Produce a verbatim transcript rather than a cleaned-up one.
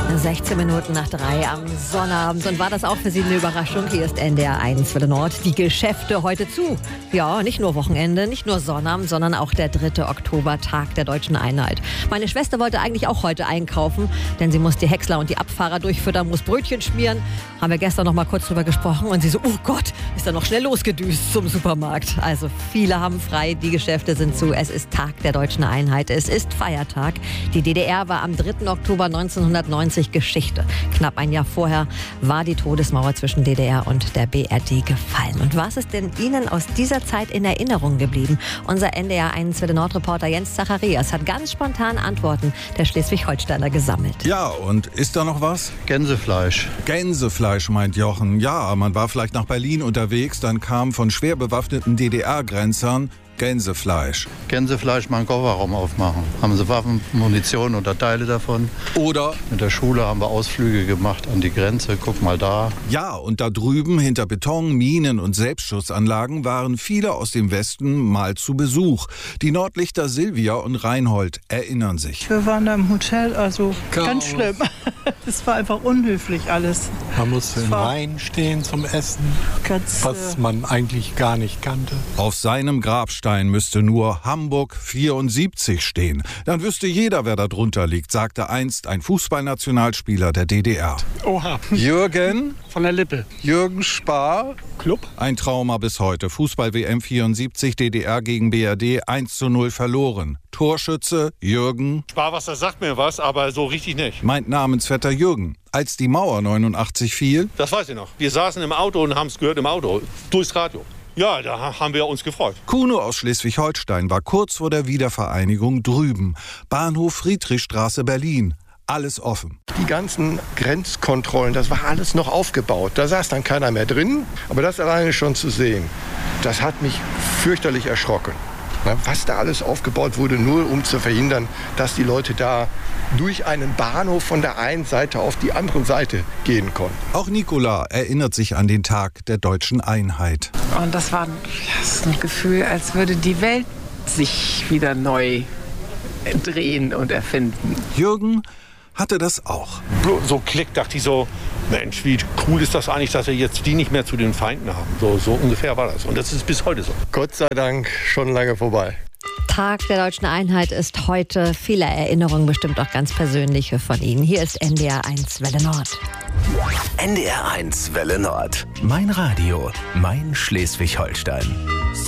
sechzehn Minuten nach drei am Sonnabend. Und war das auch für Sie eine Überraschung? Hier ist N D R eins Welle Nord. Die Geschäfte heute zu. Ja, nicht nur Wochenende, nicht nur Sonnabend, sondern auch der dritte Oktober, Tag der Deutschen Einheit. Meine Schwester wollte eigentlich auch heute einkaufen, denn sie muss die Häcksler und die Abfahrer durchfüttern, muss Brötchen schmieren. Haben wir gestern noch mal kurz drüber gesprochen und sie so, oh Gott, ist dann noch schnell losgedüst zum Supermarkt. Also viele haben frei, die Geschäfte sind zu. Es ist Tag der Deutschen Einheit, es ist Feiertag. Die D D R war am dritten Oktober neunzehnhundertneunzig Geschichte. Knapp ein Jahr vorher war die Todesmauer zwischen D D R und der B R D gefallen. Und was ist denn Ihnen aus dieser Zeit in Erinnerung geblieben? Unser N D R eins Welle Nord-Reporter Jens Zacharias hat ganz spontan Antworten der Schleswig-Holsteiner gesammelt. Ja, und ist da noch was? Gänsefleisch. Gänsefleisch, meint Jochen. Ja, man war vielleicht nach Berlin unterwegs, dann kam von schwer bewaffneten D D R-Grenzern Gänsefleisch. Gänsefleisch mal einen Kofferraum aufmachen. Haben sie Waffen, Munition oder Teile davon. Oder? Mit der Schule haben wir Ausflüge gemacht an die Grenze. Guck mal da. Ja, und da drüben hinter Beton, Minen und Selbstschussanlagen waren viele aus dem Westen mal zu Besuch. Die Nordlichter Silvia und Reinhold erinnern sich. Wir waren da im Hotel, also Chaos. Ganz schlimm. Das war einfach unhöflich alles. Man musste im Rhein stehen zum Essen, Ganz, was äh, man eigentlich gar nicht kannte. Auf seinem Grabstein müsste nur Hamburg vierundsiebzig stehen. Dann wüsste jeder, wer da drunter liegt, sagte einst ein Fußballnationalspieler der D D R. Oha, Jürgen? von der Lippe. Jürgen Spahr? Club? Ein Trauma bis heute. Fußball-W M vierundsiebzig, D D R gegen B R D, eins zu null verloren. Torschütze Jürgen. Sparwasser sagt mir was, aber so richtig nicht. Meint Namensvetter Jürgen. Als die Mauer neunundachtzig fiel, Das weiß ich noch. Wir saßen im Auto und haben es gehört im Auto, durchs Radio. Ja, da haben wir uns gefreut. Kuno aus Schleswig-Holstein war kurz vor der Wiedervereinigung drüben. Bahnhof Friedrichstraße, Berlin. Alles offen. Die ganzen Grenzkontrollen, das war alles noch aufgebaut. Da saß dann keiner mehr drin. Aber das alleine schon zu sehen, das hat mich fürchterlich erschrocken. Was da alles aufgebaut wurde, nur um zu verhindern, dass die Leute da durch einen Bahnhof von der einen Seite auf die andere Seite gehen konnten. Auch Nicola erinnert sich an den Tag der Deutschen Einheit. Und das war das ist ein Gefühl, als würde die Welt sich wieder neu drehen und erfinden. Jürgen hatte das auch. So Klick, dachte ich so, Mensch, wie cool ist das eigentlich, dass wir jetzt die nicht mehr zu den Feinden haben. So, so ungefähr war das. Und das ist bis heute so. Gott sei Dank schon lange vorbei. Tag der Deutschen Einheit ist heute. Viele Erinnerungen, bestimmt auch ganz persönliche von Ihnen. Hier ist N D R eins Welle Nord. N D R eins Welle Nord. Mein Radio, mein Schleswig-Holstein.